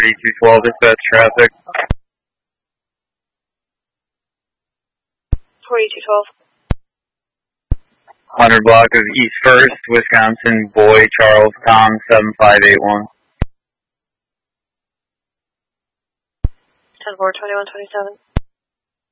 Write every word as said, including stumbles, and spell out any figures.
forty-two twelve, dispatch traffic. forty-two twelve. one hundred block of East First, Wisconsin, Boy, Charles, Tom, seven five eight one. ten four, twenty-one twenty-seven.